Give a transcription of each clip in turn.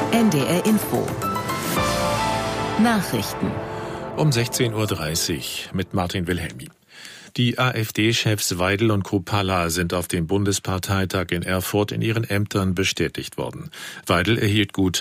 NDR Info. Nachrichten. Um 16:30 Uhr mit Martin Wilhelmi. Die AfD-Chefs Weidel und Kruppalla sind auf dem Bundesparteitag in Erfurt in ihren Ämtern bestätigt worden. Weidel erhielt gut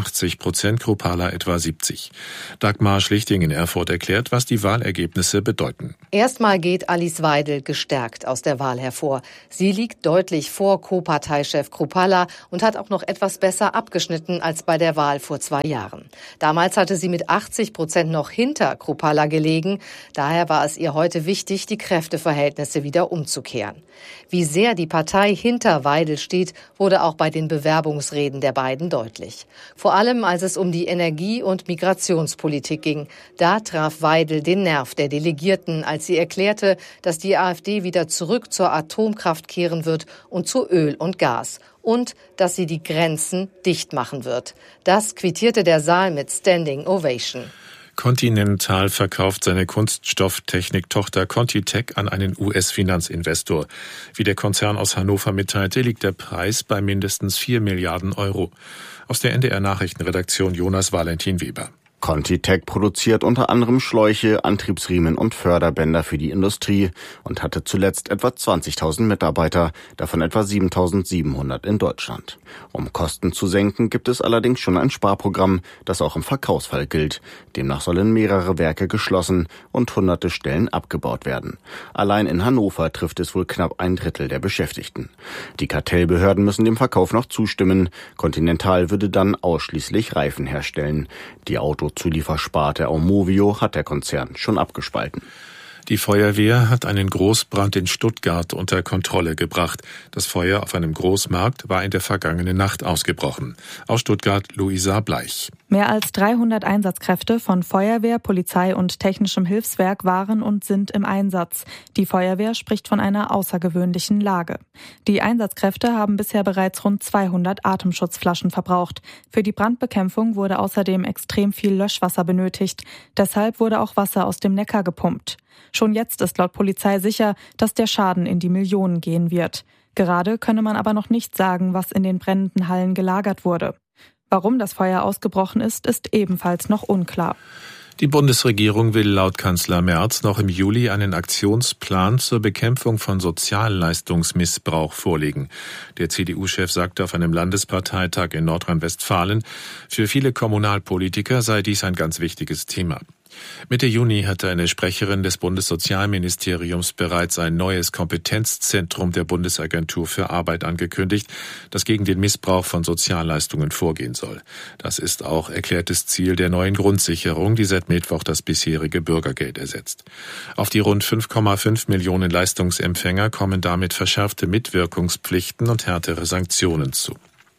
81%, Kruppalla etwa 70%. Dagmar Schlichting in Erfurt erklärt, was die Wahlergebnisse bedeuten. Erstmal geht Alice Weidel gestärkt aus der Wahl hervor. Sie liegt deutlich vor Co-Parteichef Kruppalla und hat auch noch etwas besser abgeschnitten als bei der Wahl vor 2 Jahren. Damals hatte sie mit 80% noch hinter Kruppalla gelegen. Daher war es ihr heute wichtig, die Kräfteverhältnisse wieder umzukehren. Wie sehr die Partei hinter Weidel steht, wurde auch bei den Bewerbungsreden der beiden deutlich. Vor allem, als es um die Energie- und Migrationspolitik ging. Da traf Weidel den Nerv der Delegierten, als sie erklärte, dass die AfD wieder zurück zur Atomkraft kehren wird und zu Öl und Gas. Und dass sie die Grenzen dicht machen wird. Das quittierte der Saal mit Standing Ovation. Continental verkauft seine Kunststofftechnik-Tochter Contitech an einen US-Finanzinvestor. Wie der Konzern aus Hannover mitteilte, liegt der Preis bei mindestens 4 Milliarden Euro. Aus der NDR-Nachrichtenredaktion Jonas Valentin Weber. Contitech produziert unter anderem Schläuche, Antriebsriemen und Förderbänder für die Industrie und hatte zuletzt etwa 20.000 Mitarbeiter, davon etwa 7.700 in Deutschland. Um Kosten zu senken, gibt es allerdings schon ein Sparprogramm, das auch im Verkaufsfall gilt. Demnach sollen mehrere Werke geschlossen und hunderte Stellen abgebaut werden. Allein in Hannover trifft es wohl knapp 1/3 der Beschäftigten. Die Kartellbehörden müssen dem Verkauf noch zustimmen. Continental würde dann ausschließlich Reifen herstellen. Die Autozuliefersparte Aumovio hat der Konzern schon abgespalten. Die Feuerwehr hat einen Großbrand in Stuttgart unter Kontrolle gebracht. Das Feuer auf einem Großmarkt war in der vergangenen Nacht ausgebrochen. Aus Stuttgart Luisa Bleich. Mehr als 300 Einsatzkräfte von Feuerwehr, Polizei und technischem Hilfswerk waren und sind im Einsatz. Die Feuerwehr spricht von einer außergewöhnlichen Lage. Die Einsatzkräfte haben bisher bereits rund 200 Atemschutzflaschen verbraucht. Für die Brandbekämpfung wurde außerdem extrem viel Löschwasser benötigt. Deshalb wurde auch Wasser aus dem Neckar gepumpt. Schon jetzt ist laut Polizei sicher, dass der Schaden in die Millionen gehen wird. Gerade könne man aber noch nicht sagen, was in den brennenden Hallen gelagert wurde. Warum das Feuer ausgebrochen ist ebenfalls noch unklar. Die Bundesregierung will laut Kanzler Merz noch im Juli einen Aktionsplan zur Bekämpfung von Sozialleistungsmissbrauch vorlegen. Der CDU-Chef sagte auf einem Landesparteitag in Nordrhein-Westfalen, für viele Kommunalpolitiker sei dies ein ganz wichtiges Thema. Mitte Juni hatte eine Sprecherin des Bundessozialministeriums bereits ein neues Kompetenzzentrum der Bundesagentur für Arbeit angekündigt, das gegen den Missbrauch von Sozialleistungen vorgehen soll. Das ist auch erklärtes Ziel der neuen Grundsicherung, die seit Mittwoch das bisherige Bürgergeld ersetzt. Auf die rund 5,5 Millionen Leistungsempfänger kommen damit verschärfte Mitwirkungspflichten und härtere Sanktionen zu.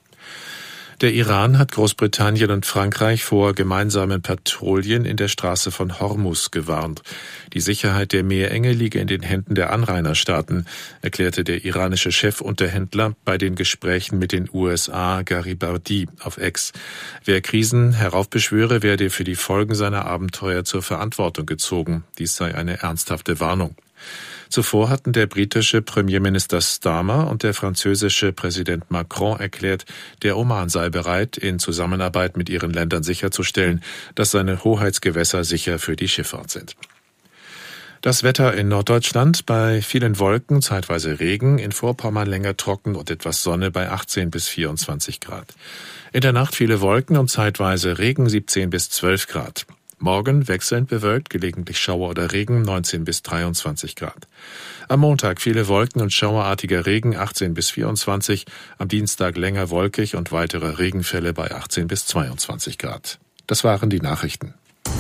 Der Iran hat Großbritannien und Frankreich vor gemeinsamen Patrouillen in der Straße von Hormuz gewarnt. Die Sicherheit der Meerenge liege in den Händen der Anrainerstaaten, erklärte der iranische Chefunterhändler bei den Gesprächen mit den USA Garibaldi auf X. Wer Krisen heraufbeschwöre, werde für die Folgen seiner Abenteuer zur Verantwortung gezogen. Dies sei eine ernsthafte Warnung. Zuvor hatten der britische Premierminister Starmer und der französische Präsident Macron erklärt, der Oman sei bereit, in Zusammenarbeit mit ihren Ländern sicherzustellen, dass seine Hoheitsgewässer sicher für die Schifffahrt sind. Das Wetter in Norddeutschland: bei vielen Wolken, zeitweise Regen, in Vorpommern länger trocken und etwas Sonne bei 18 bis 24 Grad. In der Nacht viele Wolken und zeitweise Regen, 17 bis 12 Grad. Morgen wechselnd bewölkt, gelegentlich Schauer oder Regen, 19 bis 23 Grad. Am Montag viele Wolken und schauerartiger Regen, 18 bis 24. Am Dienstag länger wolkig und weitere Regenfälle bei 18 bis 22 Grad. Das waren die Nachrichten.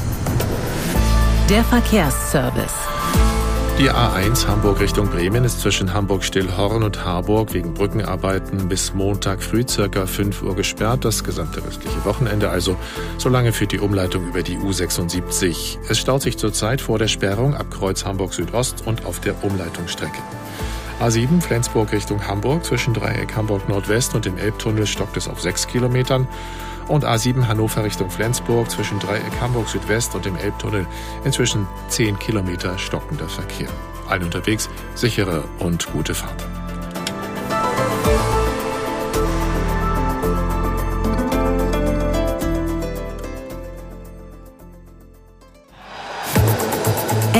Der Verkehrsservice. Die A1 Hamburg Richtung Bremen ist zwischen Hamburg-Stillhorn und Harburg wegen Brückenarbeiten bis Montag früh ca. 5 Uhr gesperrt. Das gesamte restliche Wochenende also. Solange führt die Umleitung über die U76. Es staut sich zurzeit vor der Sperrung ab Kreuz Hamburg Südost und auf der Umleitungsstrecke. A7 Flensburg Richtung Hamburg zwischen Dreieck Hamburg Nordwest und dem Elbtunnel stockt es auf 6 Kilometern. Und A7 Hannover Richtung Flensburg zwischen Dreieck Hamburg Südwest und dem Elbtunnel inzwischen 10 Kilometer stockender Verkehr. Allen unterwegs sichere und gute Fahrt.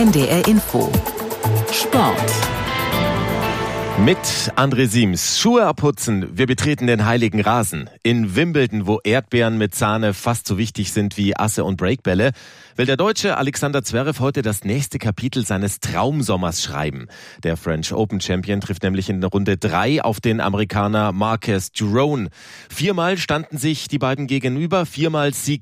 NDR Info. Sport. Mit André Siems. Schuhe abputzen, wir betreten den heiligen Rasen. In Wimbledon, wo Erdbeeren mit Sahne fast so wichtig sind wie Asse und Breakbälle, will der Deutsche Alexander Zverev heute das nächste Kapitel seines Traumsommers schreiben. Der French Open Champion trifft nämlich in Runde 3 auf den Amerikaner Marques Giron. 4-mal standen sich die beiden gegenüber, 4-mal Sieg